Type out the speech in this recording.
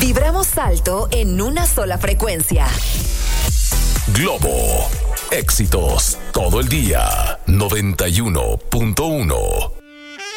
Vibramos alto en una sola frecuencia. Globo. Éxitos todo el día. 91.1.